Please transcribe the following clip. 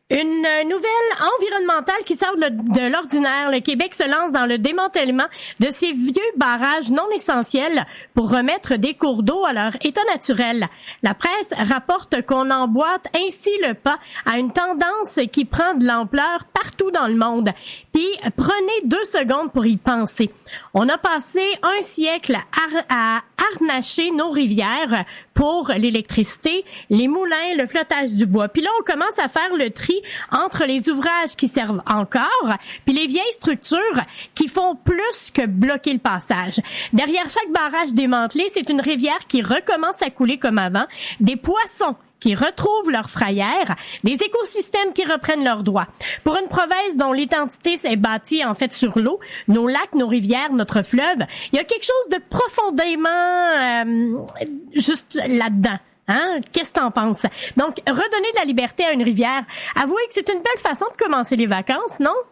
Une nouvelle environnementale qui sort de l'ordinaire. Le Québec se lance dans le démantèlement de ces vieux barrages non essentiels pour remettre des cours d'eau à leur état naturel. La presse rapporte qu'on emboîte ainsi le pas à une tendance qui prend de l'ampleur partout dans le monde. Puis prenez 2 secondes pour y penser. On a passé un siècle à harnacher nos rivières pour l'électricité, les moulins, le flottage du bois. Puis là, on commence à faire le tri entre les ouvrages qui servent encore, puis les vieilles structures qui font plus que bloquer le passage. Derrière chaque barrage démantelé, c'est une rivière qui recommence à couler comme avant, des poissons qui retrouvent leur frayère, des écosystèmes qui reprennent leurs droits. Pour une province dont l'identité s'est bâtie en fait sur l'eau, nos lacs, nos rivières, notre fleuve, il y a quelque chose de profondément juste là-dedans. Hein? Qu'est-ce que t'en penses? Donc, redonner de la liberté à une rivière, avouez que c'est une belle façon de commencer les vacances, non?